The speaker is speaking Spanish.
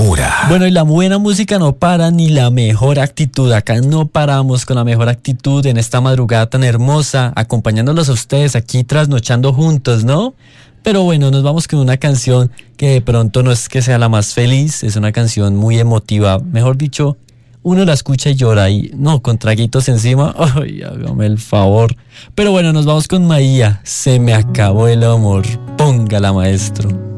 Pura. Bueno, y la buena música no para, ni la mejor actitud. Acá no paramos con la mejor actitud en esta madrugada tan hermosa, acompañándolos a ustedes aquí trasnochando juntos, ¿no? Pero bueno, nos vamos con una canción que de pronto no es que sea la más feliz, es una canción muy emotiva. Mejor dicho, uno la escucha y llora y no, con traguitos encima, ay, hágame el favor. Pero bueno, nos vamos con Maía, Se me acabó el amor. Póngala, maestro.